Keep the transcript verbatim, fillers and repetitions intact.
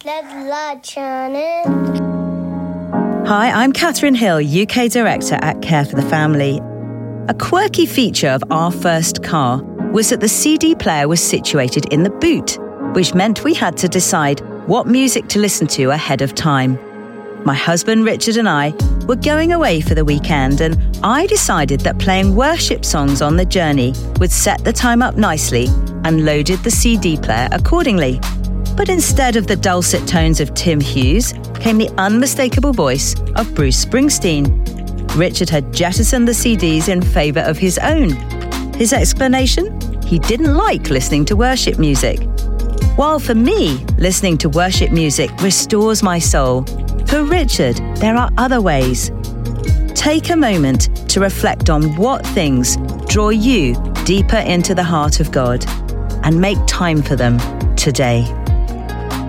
Hi, I'm Catherine Hill, U K Director at Care for the Family. A quirky feature of our first car was that the C D player was situated in the boot, which meant we had to decide what music to listen to ahead of time. My husband Richard and I were going away for the weekend, and I decided that playing worship songs on the journey would set the time up nicely and loaded the C D player accordingly. But instead of the dulcet tones of Tim Hughes came the unmistakable voice of Bruce Springsteen. Richard had jettisoned the C Ds in favour of his own. His explanation? He didn't like listening to worship music. While for me, listening to worship music restores my soul, for Richard, there are other ways. Take a moment to reflect on what things draw you deeper into the heart of God and make time for them today.